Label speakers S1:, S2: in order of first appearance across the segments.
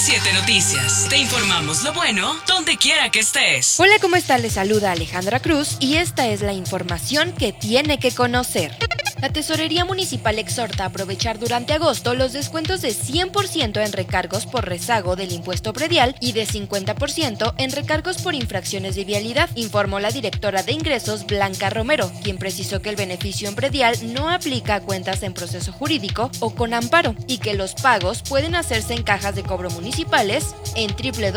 S1: 7 Noticias. Te informamos lo bueno donde quiera que estés.
S2: Hola, ¿cómo está? Les saluda Alejandra Cruz y esta es la información que tiene que conocer. La Tesorería Municipal exhorta a aprovechar durante agosto los descuentos de 100% en recargos por rezago del impuesto predial y de 50% en recargos por infracciones de vialidad, informó la directora de ingresos Blanca Romero, quien precisó que el beneficio en predial no aplica a cuentas en proceso jurídico o con amparo y que los pagos pueden hacerse en cajas de cobro municipales, en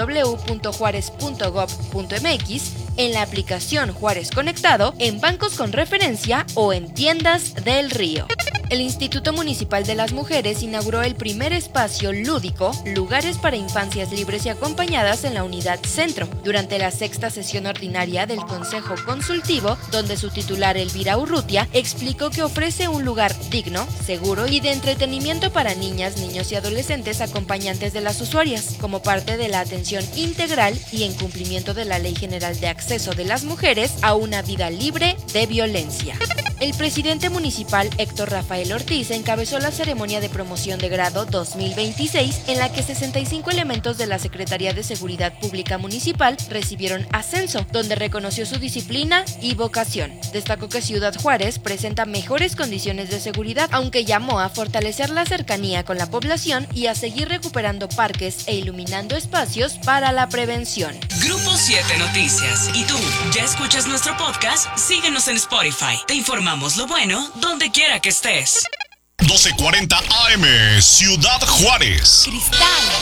S2: www.juarez.gov.mx, en la aplicación Juárez Conectado, en bancos con referencia o en tiendas del Río. El Instituto Municipal de las Mujeres inauguró el primer espacio lúdico, Lugares para Infancias Libres y Acompañadas en la Unidad Centro, durante la sexta sesión ordinaria del Consejo Consultivo, donde su titular Elvira Urrutia explicó que ofrece un lugar digno, seguro y de entretenimiento para niñas, niños y adolescentes acompañantes de las usuarias, como parte de la atención integral y en cumplimiento de la Ley General de Acceso de las Mujeres a una vida libre de violencia. El presidente municipal Héctor Rafael Ortiz encabezó la ceremonia de promoción de grado 2026 en la que 65 elementos de la Secretaría de Seguridad Pública Municipal recibieron ascenso, donde reconoció su disciplina y vocación. Destacó que Ciudad Juárez presenta mejores condiciones de seguridad, aunque llamó a fortalecer la cercanía con la población y a seguir recuperando parques e iluminando espacios para la prevención.
S1: Grupo 7 Noticias. ¿Y tú ya escuchas nuestro podcast? Síguenos en Spotify. Te informamos lo bueno donde quiera que estés.
S3: 12:40 AM, Ciudad Juárez.
S1: Cristal